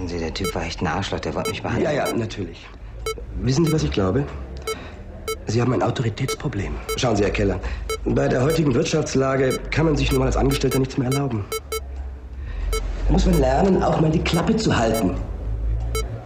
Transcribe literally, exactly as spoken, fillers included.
Wissen Sie, der Typ war echt ein Arschloch, der wollte mich behandeln. Ja, ja, natürlich. Wissen Sie, was ich glaube? Sie haben ein Autoritätsproblem. Schauen Sie, Herr Keller, bei der heutigen Wirtschaftslage kann man sich nun mal als Angestellter nichts mehr erlauben. Da muss man lernen, auch mal die Klappe zu halten.